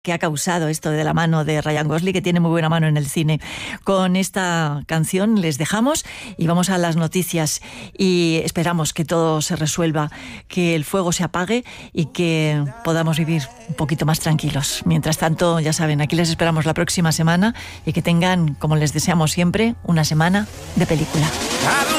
que ha causado esto de la mano de Ryan Gosling, que tiene muy buena mano en el cine. Con esta canción les dejamos y vamos a las noticias y esperamos que todo se resuelva, que el fuego se apague y que podamos vivir un poquito más tranquilos. Mientras tanto, ya saben, aquí les esperamos la próxima semana y que tengan, como les deseamos siempre, una semana de película.